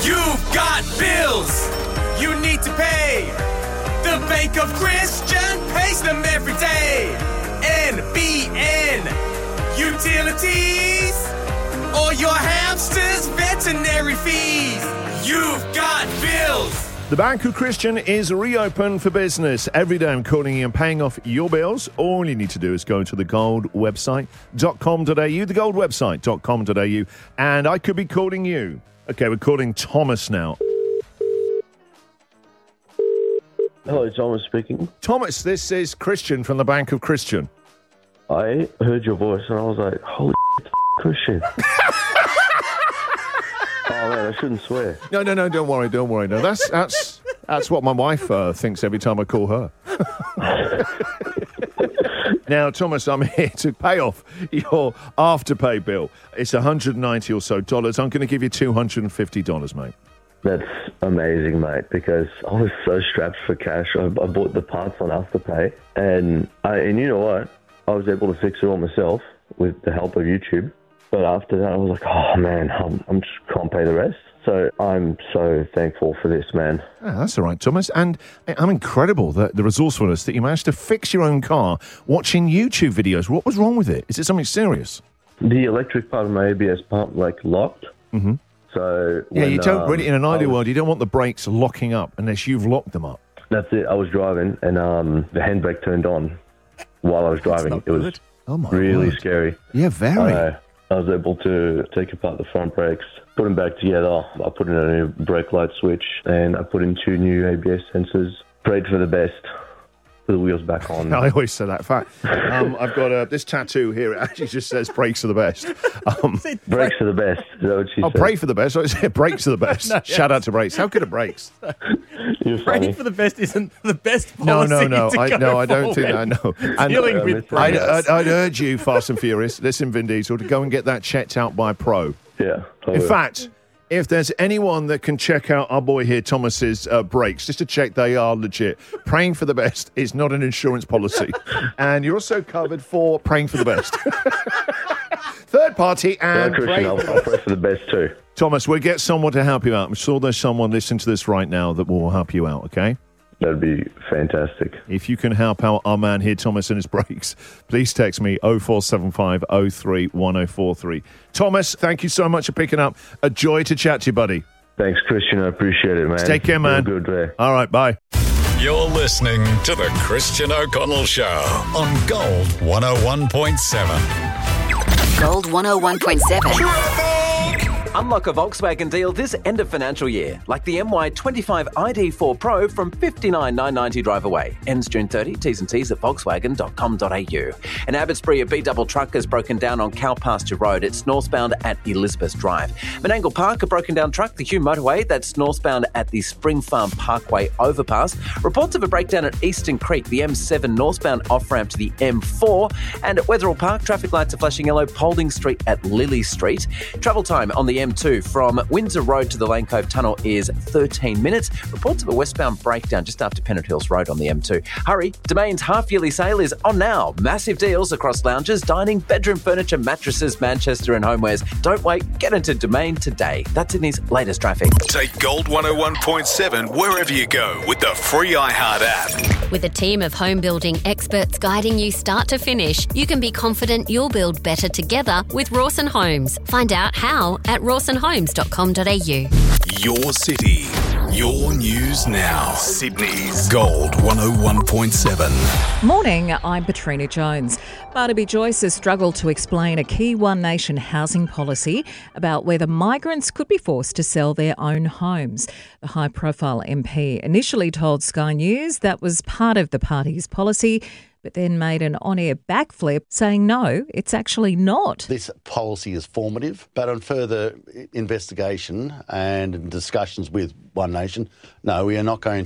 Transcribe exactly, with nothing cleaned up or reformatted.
You've got bills you need to pay. The Bank of Christian pays them every day. N B N Utilities, or your hamster's veterinary fees. You've got bills. The Bank of Christian is reopened for business. Every day I'm calling you and paying off your bills. All you need to do is go to the gold website dot com dot a u, the gold website dot com dot a u, and I could be calling you. Okay, we're calling Thomas now. Hello, Thomas speaking. Thomas, this is Christian from the Bank of Christian. I heard your voice and I was like, holy shit, Christian. Oh, man, I shouldn't swear. No, no, no, don't worry, don't worry. No, that's that's that's what my wife uh, thinks every time I call her. Now, Thomas, I'm here to pay off your Afterpay bill. It's one hundred ninety or so dollars. I'm going to give you two hundred fifty dollars, mate. That's amazing, mate, because I was so strapped for cash. I, I bought the parts on Afterpay, and I, and you know what? I was able to fix it all myself with the help of YouTube. But after that, I was like, oh, man, I'm, I'm just can't pay the rest. So I'm so thankful for this, man. Oh, that's all right, Thomas. And I'm incredible, that the resourcefulness that you managed to fix your own car watching YouTube videos. What was wrong with it? Is it something serious? The electric part of my A B S pump, like, locked. Mm-hmm. So yeah, when, you don't um, really, in an ideal was, world, you don't want the brakes locking up unless you've locked them up. That's it. I was driving, and um, the handbrake turned on while I was driving. It was good. Oh my really word. scary. Yeah, very. Uh, I was able to take apart the front brakes, put them back together. I put in a new brake light switch, and I put in two new A B S sensors. Prayed for the best. Put the wheels back on. I always say that. In fact, um, I've got uh, this tattoo here. It actually just says "Brakes are the best." Um, brakes are the best. Is that what she I'll said? pray for the best. I said brakes are the best. No, Shout out to Brakes. How good are Brakes? You're funny. Praying for the best isn't the best No, policy. no, no. to I, go no, I don't think forward. that. No. And, Dealing uh, with Mister I'd, prayers. I'd, I'd urge you, Fast and Furious, listen, Vin Diesel, to go and get that checked out by a pro. Yeah. I In will. fact, if there's anyone that can check out our boy here, Thomas's uh, brakes, just to check they are legit, praying for the best is not an insurance policy. And you're also covered for praying for the best. Third party Yeah, and Christian, pray I'll, for the I'll best. pray for the best too. Thomas, we'll get someone to help you out. I'm sure there's someone listening to this right now that will help you out, okay? That'd be fantastic. If you can help out our man here, Thomas, and his brakes, please text me oh four seven five oh three one oh four three. Thomas, thank you so much for picking up. A joy to chat to you, buddy. Thanks, Christian. I appreciate it, man. Take care, man. Feel good there. All right, bye. You're listening to The Christian O'Connell Show on Gold one oh one point seven. Gold one oh one point seven. Unlock a Volkswagen deal this end of financial year, like the M Y twenty-five I D four Pro from fifty-nine thousand nine hundred ninety drive away. Ends June thirtieth. T's and T's at volkswagen dot com dot a u. In Abbotsbury, a B-double truck has broken down on Cow Pasture Road. It's northbound at Elizabeth Drive. Menangle Park, a broken down truck, the Hume Motorway, that's northbound at the Spring Farm Parkway overpass. Reports of a breakdown at Eastern Creek, the M seven northbound off-ramp to the M four. And at Wetherill Park, traffic lights are flashing yellow, Paulding Street at Lily Street. Travel time on the M two from Windsor Road to the Lane Cove Tunnel is thirteen minutes. Reports of a westbound breakdown just after Pennant Hills Road on the M two. Hurry, Domain's half-yearly sale is on now. Massive deals across lounges, dining, bedroom furniture, mattresses, Manchester and homewares. Don't wait, get into Domain today. That's Sydney's latest traffic. Take Gold one oh one point seven wherever you go with the free iHeart app. With a team of home building experts guiding you start to finish, you can be confident you'll build better together with Rawson Homes. Find out how at rawson homes dot com dot a u. Your city, your news now. Sydney's Gold one oh one point seven. Morning, I'm Katrina Jones. Barnaby Joyce has struggled to explain a key One Nation housing policy about whether migrants could be forced to sell their own homes. The high-profile M P initially told Sky News that was part of the party's policy, but then made an on-air backflip saying no, it's actually not. This policy is formative, but on further investigation and discussions with One Nation, no, we are not going